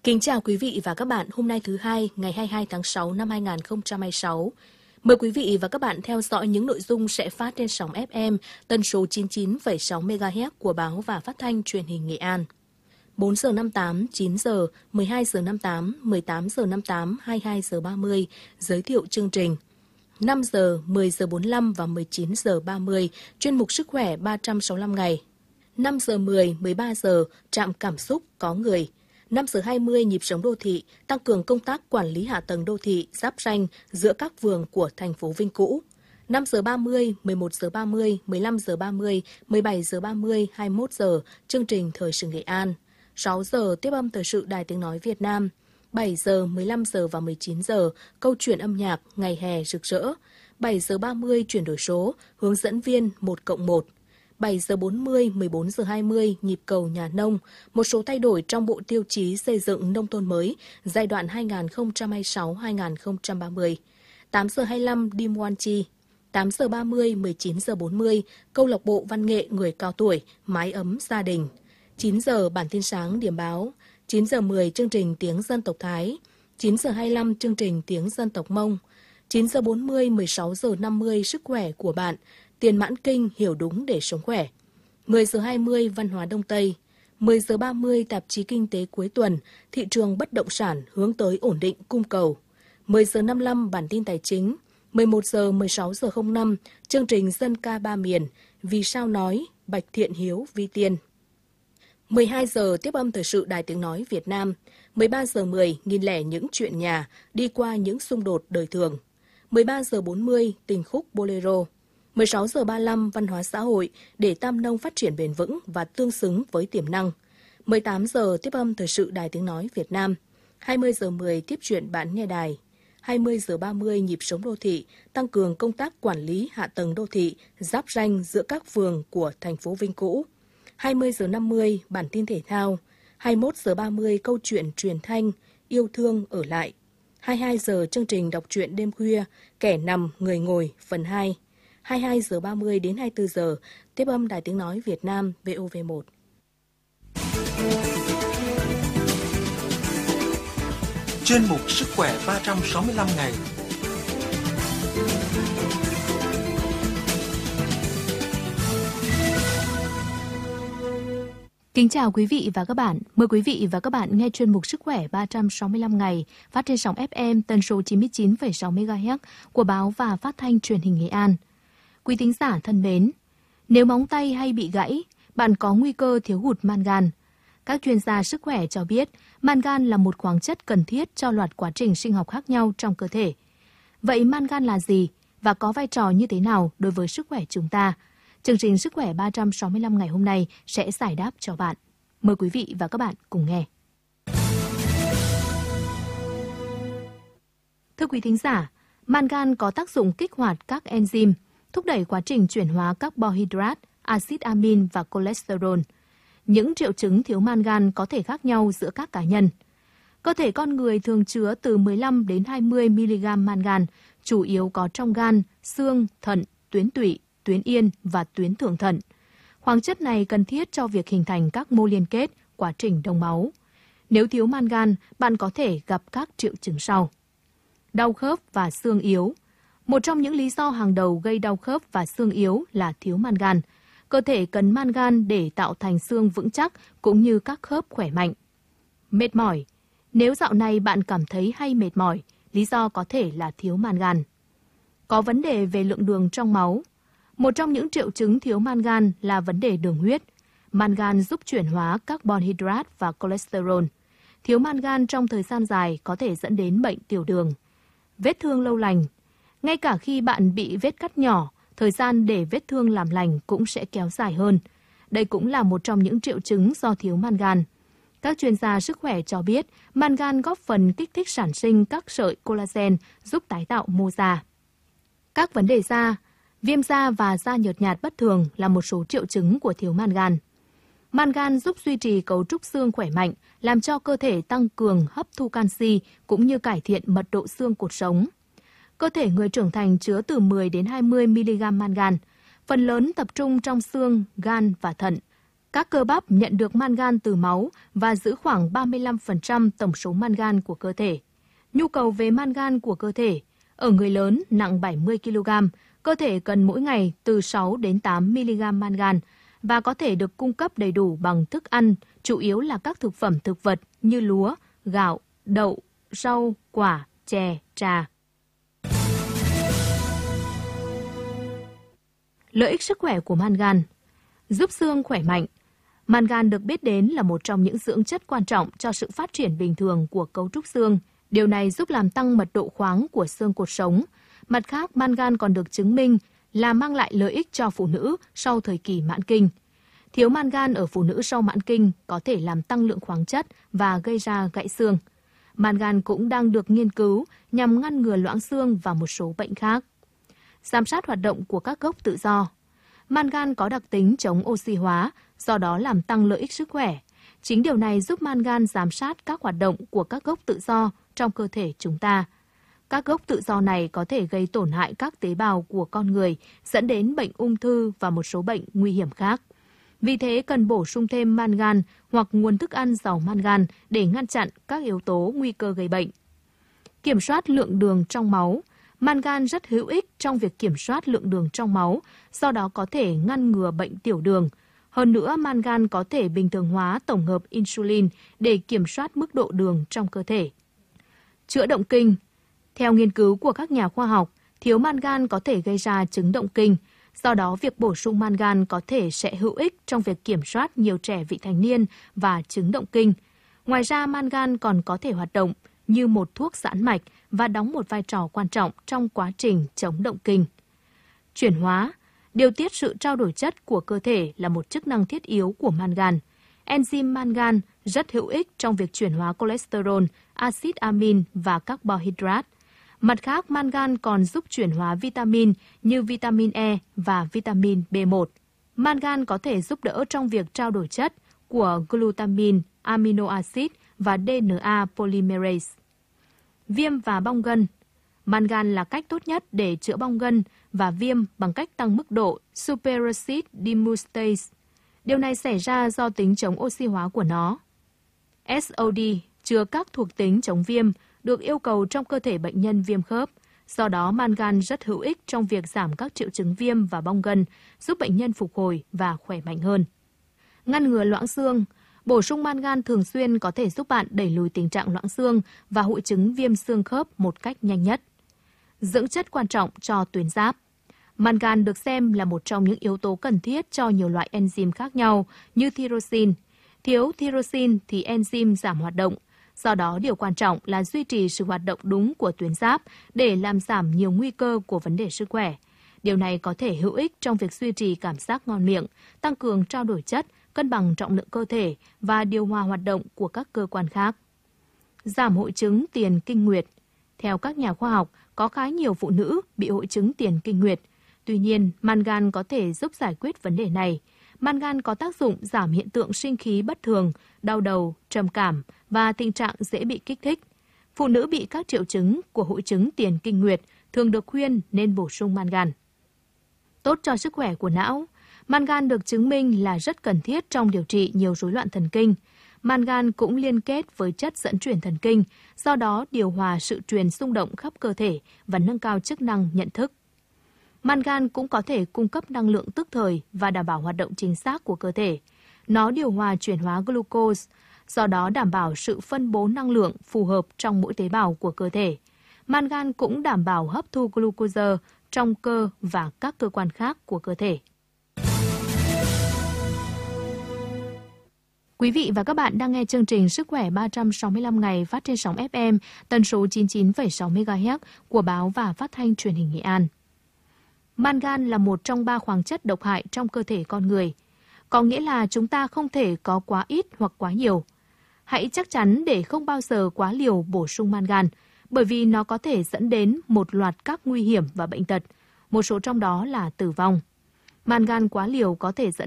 Kính chào quý vị và các bạn, hôm nay thứ Hai, ngày 22 tháng 6 năm 2026. Mời quý vị và các bạn theo dõi những nội dung sẽ phát trên sóng FM tần số 99,6 MHz của báo và phát thanh truyền hình Nghệ An. 4 giờ 58, 9 giờ, 12 giờ 58, 18 giờ 58, 22 giờ 30, giới thiệu chương trình. 5 giờ, 10 giờ 45 và 19 giờ 30, chuyên mục sức khỏe 365 ngày. 5 giờ 10, 13 giờ, trạm cảm xúc có người. 5 giờ 20, nhịp sống đô thị, tăng cường công tác quản lý hạ tầng đô thị, giáp ranh giữa các phường của thành phố Vinh cũ. 5 giờ 30, 11 giờ 30, 15 giờ 30, 17 giờ 30, 21 giờ, chương trình Thời sự Nghệ An. 6 giờ, tiếp âm thời sự Đài Tiếng Nói Việt Nam. 7 giờ, 15 giờ và 19 giờ, câu chuyện âm nhạc, ngày hè rực rỡ. 7 giờ 30, chuyển đổi số, hướng dẫn viên 1+1. 7 giờ 40, 14 giờ 20, nhịp cầu nhà nông, một số thay đổi trong bộ tiêu chí xây dựng nông thôn mới, giai đoạn 2026-2030. 8 giờ 25, Dim Wan Chi. 8 giờ 30, 19 giờ 40, câu lạc bộ văn nghệ người cao tuổi, mái ấm gia đình. 9 giờ, bản tin sáng điểm báo. 9 giờ 10, chương trình tiếng dân tộc Thái. 9 giờ 25, chương trình tiếng dân tộc Mông. 9 giờ 40, 16 giờ 50, sức khỏe của bạn. Tiền mãn kinh, hiểu đúng để sống khỏe. 10 giờ 20, văn hóa Đông Tây. 10 giờ 30, tạp chí kinh tế cuối tuần, thị trường bất động sản hướng tới ổn định cung cầu. 10 giờ 55, bản tin tài chính. 11 giờ 16 giờ 05, chương trình dân ca ba miền, vì sao nói, Bạch Thiện Hiếu, Vi Tiên. 12 giờ, tiếp âm thời sự Đài Tiếng Nói Việt Nam. 13 giờ 10, nghìn lẻ những chuyện nhà, đi qua những xung đột đời thường. 13 giờ 40, tình khúc Bolero. 16 giờ 35, văn hóa xã hội, để Tam Nông phát triển bền vững và tương xứng với tiềm năng. 18 giờ, tiếp âm thời sự Đài Tiếng Nói Việt Nam. 20 giờ 10, tiếp chuyện bạn nghe đài. 20 giờ 30, nhịp sống đô thị, tăng cường công tác quản lý hạ tầng đô thị, giáp ranh giữa các phường của thành phố Vinh cũ. 20 giờ 50, bản tin thể thao. 21 giờ 30, câu chuyện truyền thanh, yêu thương ở lại. 22 giờ, chương trình đọc truyện đêm khuya, kẻ nằm người ngồi, phần 2. 22 giờ 30 đến 24 giờ, tiếp âm Đài Tiếng Nói Việt Nam, VOV1. Chuyên mục Sức khỏe 365 ngày. Kính chào quý vị và các bạn. Mời quý vị và các bạn nghe chuyên mục Sức khỏe 365 ngày phát trên sóng FM tần số 99,6 MHz của báo và phát thanh truyền hình Nghệ An. Quý thính giả thân mến, nếu móng tay hay bị gãy, bạn có nguy cơ thiếu hụt mangan. Các chuyên gia sức khỏe cho biết, mangan là một khoáng chất cần thiết cho loạt quá trình sinh học khác nhau trong cơ thể. Vậy mangan là gì và có vai trò như thế nào đối với sức khỏe chúng ta? Chương trình Sức khỏe 365 ngày hôm nay sẽ giải đáp cho bạn. Mời quý vị và các bạn cùng nghe. Thưa quý thính giả, mangan có tác dụng kích hoạt các enzyme, thúc đẩy quá trình chuyển hóa carbohydrate, axit amin và cholesterol. Những triệu chứng thiếu mangan có thể khác nhau giữa các cá nhân. Cơ thể con người thường chứa từ 15 đến 20 mg mangan, chủ yếu có trong gan, xương, thận, tuyến tụy, tuyến yên và tuyến thượng thận. Khoáng chất này cần thiết cho việc hình thành các mô liên kết, quá trình đông máu. Nếu thiếu mangan, bạn có thể gặp các triệu chứng sau. Đau khớp và xương yếu. Một trong những lý do hàng đầu gây đau khớp và xương yếu là thiếu mangan. Cơ thể cần mangan để tạo thành xương vững chắc cũng như các khớp khỏe mạnh. Mệt mỏi. Nếu dạo này bạn cảm thấy hay mệt mỏi, lý do có thể là thiếu mangan. Có vấn đề về lượng đường trong máu. Một trong những triệu chứng thiếu mangan là vấn đề đường huyết. Mangan giúp chuyển hóa carbohydrate và cholesterol. Thiếu mangan trong thời gian dài có thể dẫn đến bệnh tiểu đường. Vết thương lâu lành. Ngay cả khi bạn bị vết cắt nhỏ, thời gian để vết thương làm lành cũng sẽ kéo dài hơn. Đây cũng là một trong những triệu chứng do thiếu mangan. Các chuyên gia sức khỏe cho biết mangan góp phần kích thích sản sinh các sợi collagen giúp tái tạo mô da. Các vấn đề da, viêm da và da nhợt nhạt bất thường là một số triệu chứng của thiếu mangan. Mangan giúp duy trì cấu trúc xương khỏe mạnh, làm cho cơ thể tăng cường hấp thu canxi cũng như cải thiện mật độ xương cột sống. Cơ thể người trưởng thành chứa từ 10 đến 20 mg mangan, phần lớn tập trung trong xương, gan và thận. Các cơ bắp nhận được mangan từ máu và giữ khoảng 35% tổng số mangan của cơ thể. Nhu cầu về mangan của cơ thể. Ở người lớn nặng 70 kg, cơ thể cần mỗi ngày từ 6 đến 8 mg mangan và có thể được cung cấp đầy đủ bằng thức ăn, chủ yếu là các thực phẩm thực vật như lúa, gạo, đậu, rau, quả, chè, trà. Lợi ích sức khỏe của mangan. Giúp xương khỏe mạnh. Mangan được biết đến là một trong những dưỡng chất quan trọng cho sự phát triển bình thường của cấu trúc xương. Điều này giúp làm tăng mật độ khoáng của xương cột sống. Mặt khác, mangan còn được chứng minh là mang lại lợi ích cho phụ nữ sau thời kỳ mãn kinh. Thiếu mangan ở phụ nữ sau mãn kinh có thể làm tăng lượng khoáng chất và gây ra gãy xương. Mangan cũng đang được nghiên cứu nhằm ngăn ngừa loãng xương và một số bệnh khác. Giám sát hoạt động của các gốc tự do. Mangan có đặc tính chống oxy hóa, do đó làm tăng lợi ích sức khỏe. Chính điều này giúp mangan giám sát các hoạt động của các gốc tự do trong cơ thể chúng ta. Các gốc tự do này có thể gây tổn hại các tế bào của con người, dẫn đến bệnh ung thư và một số bệnh nguy hiểm khác. Vì thế, cần bổ sung thêm mangan hoặc nguồn thức ăn giàu mangan để ngăn chặn các yếu tố nguy cơ gây bệnh. Kiểm soát lượng đường trong máu. Mangan rất hữu ích trong việc kiểm soát lượng đường trong máu, do đó có thể ngăn ngừa bệnh tiểu đường. Hơn nữa, mangan có thể bình thường hóa tổng hợp insulin để kiểm soát mức độ đường trong cơ thể. Chữa động kinh. Theo nghiên cứu của các nhà khoa học, thiếu mangan có thể gây ra chứng động kinh. Do đó, việc bổ sung mangan có thể sẽ hữu ích trong việc kiểm soát nhiều trẻ vị thành niên và chứng động kinh. Ngoài ra, mangan còn có thể hoạt động như một thuốc giãn mạch và đóng một vai trò quan trọng trong quá trình chống động kinh. Chuyển hóa. Điều tiết sự trao đổi chất của cơ thể là một chức năng thiết yếu của mangan. Enzyme mangan rất hữu ích trong việc chuyển hóa cholesterol, axit amin và carbohydrate. Mặt khác, mangan còn giúp chuyển hóa vitamin như vitamin E và vitamin B1. Mangan có thể giúp đỡ trong việc trao đổi chất của glutamine, amino acid và DNA polymerase. Viêm và bong gân. Mangan là cách tốt nhất để chữa bong gân và viêm bằng cách tăng mức độ superoxide dismutase. Điều này xảy ra do tính chống oxy hóa của nó. SOD chứa các thuộc tính chống viêm được yêu cầu trong cơ thể bệnh nhân viêm khớp. Do đó, mangan rất hữu ích trong việc giảm các triệu chứng viêm và bong gân, giúp bệnh nhân phục hồi và khỏe mạnh hơn. Ngăn ngừa loãng xương. Bổ sung mangan thường xuyên có thể giúp bạn đẩy lùi tình trạng loãng xương và hội chứng viêm xương khớp một cách nhanh nhất. Dưỡng chất quan trọng cho tuyến giáp. Mangan được xem là một trong những yếu tố cần thiết cho nhiều loại enzyme khác nhau như thyrosin. Thiếu thyrosin thì enzyme giảm hoạt động. Do đó, điều quan trọng là duy trì sự hoạt động đúng của tuyến giáp để làm giảm nhiều nguy cơ của vấn đề sức khỏe. Điều này có thể hữu ích trong việc duy trì cảm giác ngon miệng, tăng cường trao đổi chất, cân bằng trọng lượng cơ thể và điều hòa hoạt động của các cơ quan khác. Giảm hội chứng tiền kinh nguyệt. Theo các nhà khoa học, có khá nhiều phụ nữ bị hội chứng tiền kinh nguyệt. Tuy nhiên, mangan có thể giúp giải quyết vấn đề này. Mangan có tác dụng giảm hiện tượng sinh khí bất thường, đau đầu, trầm cảm và tình trạng dễ bị kích thích. Phụ nữ bị các triệu chứng của hội chứng tiền kinh nguyệt thường được khuyên nên bổ sung mangan. Tốt cho sức khỏe của não. Mangan được chứng minh là rất cần thiết trong điều trị nhiều rối loạn thần kinh. Mangan cũng liên kết với chất dẫn truyền thần kinh, do đó điều hòa sự truyền xung động khắp cơ thể và nâng cao chức năng nhận thức. Mangan cũng có thể cung cấp năng lượng tức thời và đảm bảo hoạt động chính xác của cơ thể. Nó điều hòa chuyển hóa glucose, do đó đảm bảo sự phân bố năng lượng phù hợp trong mỗi tế bào của cơ thể. Mangan cũng đảm bảo hấp thu glucose trong cơ và các cơ quan khác của cơ thể. Quý vị và các bạn đang nghe chương trình Sức khỏe 365 ngày phát trên sóng FM tần số 99,6 MHz của báo và phát thanh truyền hình Nghệ An. Mangan là một trong 3 khoáng chất độc hại trong cơ thể con người. Có nghĩa là chúng ta không thể có quá ít hoặc quá nhiều. Hãy chắc chắn để không bao giờ quá liều bổ sung mangan, bởi vì nó có thể dẫn đến một loạt các nguy hiểm và bệnh tật, một số trong đó là tử vong. Mangan quá liều có thể dẫn